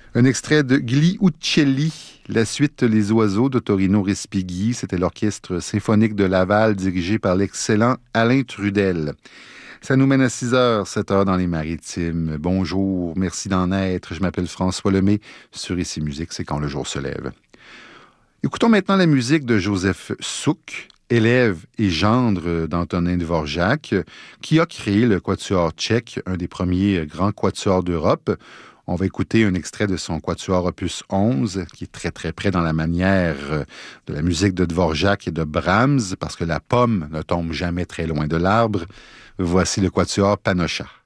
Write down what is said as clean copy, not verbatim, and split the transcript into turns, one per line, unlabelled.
Un extrait de Gli Uccelli, la suite Les Oiseaux de Torino Respighi. C'était l'Orchestre symphonique de Laval dirigé par l'excellent Alain Trudel. Ça nous mène à 6 heures, 7 heures dans les Maritimes. Bonjour, merci d'en être. Je m'appelle François Lemay. Sur Ici Musique, c'est quand le jour se lève. Écoutons maintenant la musique de Joseph Suk, élève et gendre d'Antonin Dvorak, qui a créé le quatuor tchèque, un des premiers grands quatuors d'Europe. On va écouter un extrait de son quatuor opus 11, qui est très très près dans la manière de la musique de Dvorak et de Brahms, parce que la pomme ne tombe jamais très loin de l'arbre. Voici le quatuor Panocha.